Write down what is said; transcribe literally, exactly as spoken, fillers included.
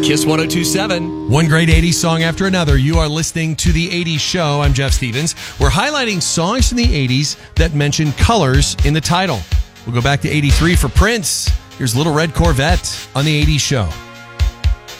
Kiss one oh two point seven. One great eighties song after another. You are listening to The eighties Show. I'm Jeff Stevens. We're highlighting songs from the eighties that mention colors in the title. We'll go back to eighty-three for Prince. Here's Little Red Corvette on The eighties Show.